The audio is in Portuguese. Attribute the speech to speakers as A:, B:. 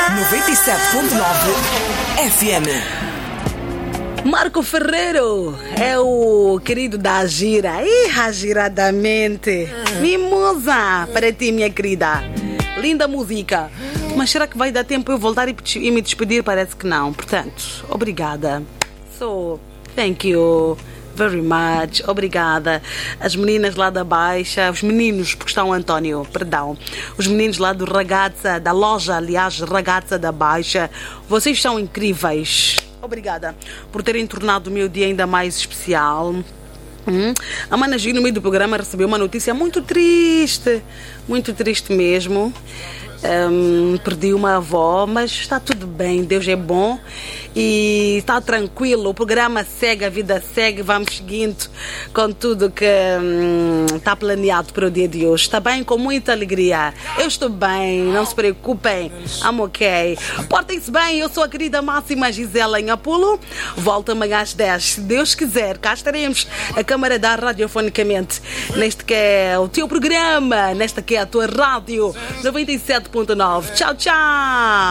A: FM. Marco Ferreiro é o querido da Gira. Agiradamente. Mimosa para ti, minha querida. Linda música. Mas será que vai dar tempo eu voltar e me despedir? Parece que não. Portanto, obrigada. Thank you very much. Obrigada. As meninas lá da Baixa, os meninos, porque está o António, perdão. Os meninos lá do Ragazza, da loja, aliás, Ragazza da Baixa. Vocês são incríveis. Obrigada por terem tornado o meu dia ainda mais especial. A Mana G, no meio do programa, recebeu uma notícia muito triste mesmo. Perdi uma avó, mas está tudo bem, Deus é bom e está tranquilo. O programa segue, a vida segue, vamos seguindo com tudo que está planeado para o dia de hoje. Está bem? Com muita alegria. Eu estou bem, não se preocupem, I'm ok. Portem-se bem, eu sou a querida máxima Gisela Inhapulo. Volto amanhã às 10, se Deus quiser. Cá estaremos a Câmara da Radiofonicamente, neste que é o teu programa, nesta que é a tua rádio 97.9. Tchau, tchau!